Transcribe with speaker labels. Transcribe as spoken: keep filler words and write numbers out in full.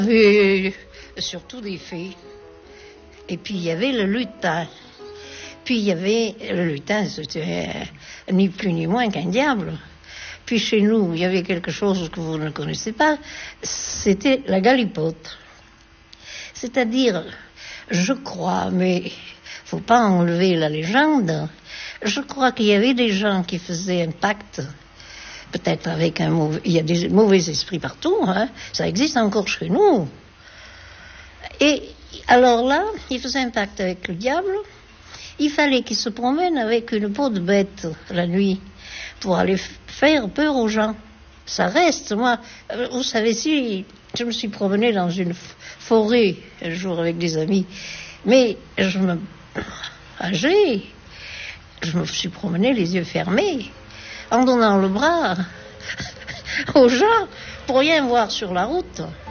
Speaker 1: Et surtout des fées. Et puis il y avait le lutin. Puis il y avait le lutin, c'était ni plus ni moins qu'un diable. Puis chez nous, il y avait quelque chose que vous ne connaissez pas, c'était la galipote. C'est-à-dire, je crois, mais faut pas enlever la légende, je crois qu'il y avait des gens qui faisaient un pacte, peut-être avec un mauvais... Il y a des mauvais esprits partout, hein, ça existe encore chez nous. Et alors là, ils faisaient un pacte avec le diable, il fallait qu'ils se promènent avec une peau de bête la nuit, pour aller faire peur aux gens. Ça reste, moi, vous savez, si je me suis promenée dans une forêt un jour avec des amis, mais je me... âgée, je me suis promenée les yeux fermés, en donnant le bras aux gens, pour rien voir sur la route.